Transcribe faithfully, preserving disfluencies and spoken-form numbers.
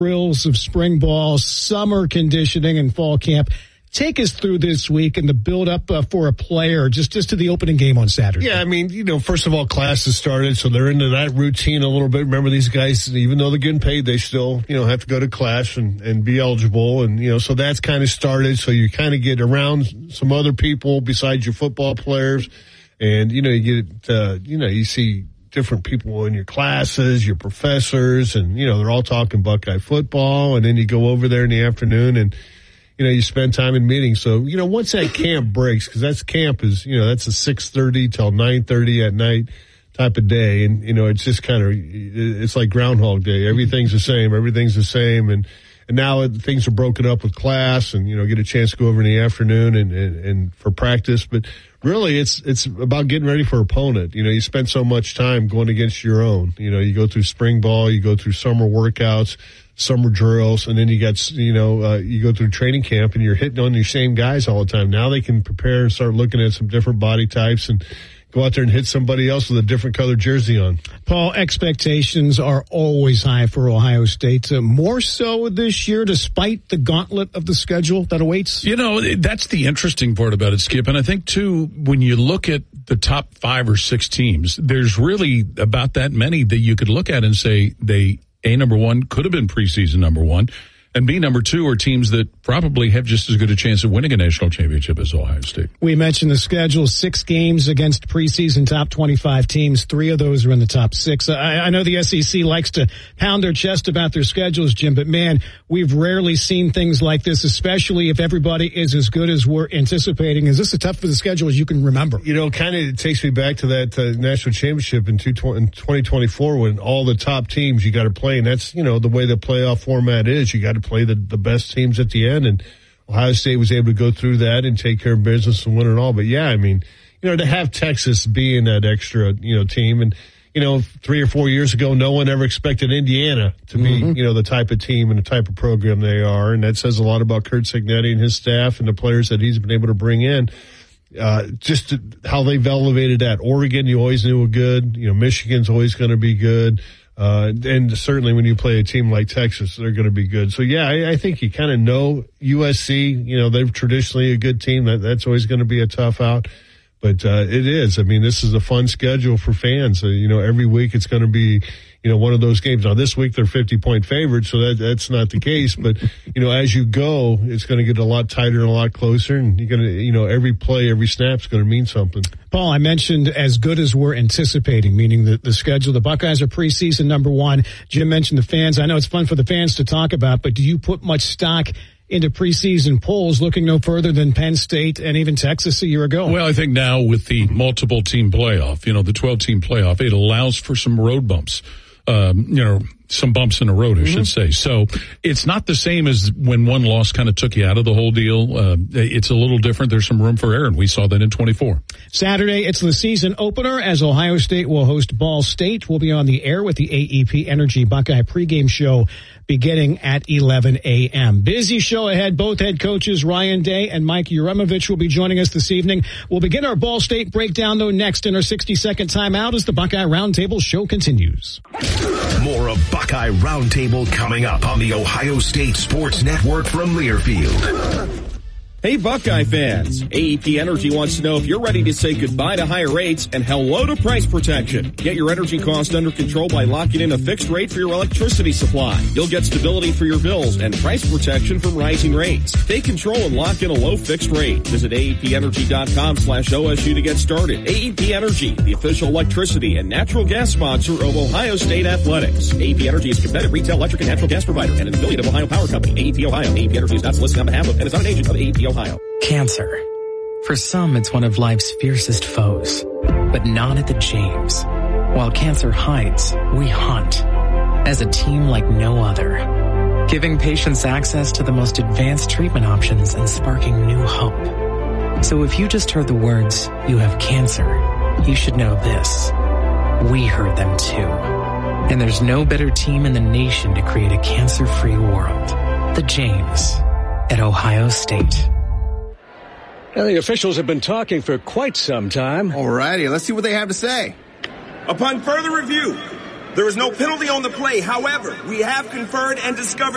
Drills of spring ball, summer conditioning, and fall camp. Take us through this week and the build-up uh, for a player, just, just to the opening game on Saturday. Yeah, I mean, you know, first of all, classes started, so they're into that routine a little bit. Remember, these guys, even though they're getting paid, they still, you know, have to go to class and, and be eligible. And, you know, so that's kind of started. So you kind of get around some other people besides your football players. And, you know, you get, uh, you know, you see different people in your classes, your professors, and, you know, they're all talking Buckeye football. And then you go over there in the afternoon and, you know, you spend time in meetings. So, you know, once that camp breaks, because that's camp is, you know, that's a six thirty till nine thirty at night type of day. And, you know, it's just kind of, it's like Groundhog Day. Everything's the same. Everything's the same. And, and now things are broken up with class and, you know, get a chance to go over in the afternoon and, and, and for practice. But really, it's, it's about getting ready for opponent. You know, you spend so much time going against your own. You know, you go through spring ball, you go through summer workouts, summer drills, and then you got, you know, uh, you go through training camp and you're hitting on your same guys all the time. Now they can prepare and start looking at some different body types and go out there and hit somebody else with a different colored jersey on. Paul, expectations are always high for Ohio State. Uh, more so this year, despite the gauntlet of the schedule that awaits? You know, that's the interesting part about it, Skip. And I think, too, when you look at the top five or six teams, there's really about that many that you could look at and say they, A, number one, could have been preseason number one. And B, number two, are teams that probably have just as good a chance of winning a national championship as Ohio State. We mentioned the schedule, six games against preseason top twenty-five teams. Three of those are in the top six. I, I know the S E C likes to pound their chest about their schedules, Jim, but man, we've rarely seen things like this, especially if everybody is as good as we're anticipating. Is this as tough for the schedule as you can remember? You know, kind of it takes me back to that uh, national championship in, two, in twenty twenty-four when all the top teams you got to play, and that's, you know, the way the playoff format is. You got to play the, the best teams at the end, and Ohio State was able to go through that and take care of business and win it all. But yeah, I mean, you know, to have Texas being that extra, you know, team, and, you know, three or four years ago, no one ever expected Indiana to be, mm-hmm. you know, the type of team and the type of program they are. And that says a lot about Curt Cignetti and his staff and the players that he's been able to bring in. Uh, just to, how they've elevated that. Oregon, you always knew were good. You know, Michigan's always going to be good. Uh, and certainly when you play a team like Texas, they're going to be good. So yeah, I, I think you kind of know U S C, you know, they're traditionally a good team. That, that's always going to be a tough out. But, uh, it is. I mean, this is a fun schedule for fans. Uh, you know, every week it's going to be, you know, one of those games. Now this week they're fifty point favorites, so that, that's not the case. But, you know, as you go, it's going to get a lot tighter and a lot closer. And you're going to, you know, every play, every snap's going to mean something. Paul, I mentioned as good as we're anticipating, meaning the, the schedule. The Buckeyes are preseason number one. Jim mentioned the fans. I know it's fun for the fans to talk about, but do you put much stock into preseason polls, looking no further than Penn State and even Texas a year ago? Well, I think now with the multiple team playoff, you know, the twelve team playoff, it allows for some road bumps. Um, you know, some bumps in the road, I mm-hmm. should say. So it's not the same as when one loss kind of took you out of the whole deal. Uh, it's a little different. There's some room for error, and we saw that in twenty-four. Saturday, it's the season opener as Ohio State will host Ball State. We'll be on the air with the A E P Energy Buckeye pregame show beginning at eleven a.m. Busy show ahead. Both head coaches, Ryan Day and Mike Uremovich, will be joining us this evening. We'll begin our Ball State breakdown, though, next in our sixty-second timeout as the Buckeye Roundtable show continues. More of Buckeye Roundtable coming up on the Ohio State Sports Network from Learfield. Hey, Buckeye fans. A E P Energy wants to know if you're ready to say goodbye to higher rates and hello to price protection. Get your energy costs under control by locking in a fixed rate for your electricity supply. You'll get stability for your bills and price protection from rising rates. Take control and lock in a low fixed rate. Visit aepenergy.com slash OSU to get started. A E P Energy, the official electricity and natural gas sponsor of Ohio State Athletics. A E P Energy is a competitive retail electric and natural gas provider and an affiliate of Ohio Power Company. A E P Ohio. A E P Energy is not solicited on behalf of and is not an agent of A E P Ohio. Cancer. For some, it's one of life's fiercest foes, but not at the James. While cancer hides, we hunt as a team like no other, giving patients access to the most advanced treatment options and sparking new hope. So if you just heard the words, "you have cancer," you should know this. We heard them too. And there's no better team in the nation to create a cancer-free world. The James at Ohio State. Now, the officials have been talking for quite some time. All righty, let's see what they have to say. Upon further review, there is no penalty on the play. However, we have conferred and discovered